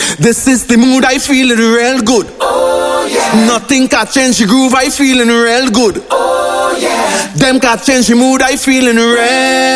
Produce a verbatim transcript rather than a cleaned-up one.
This is the mood, I feeling real good. Oh yeah. Nothing can change the groove, I feeling real good. Oh yeah. Them can change the mood, I feeling real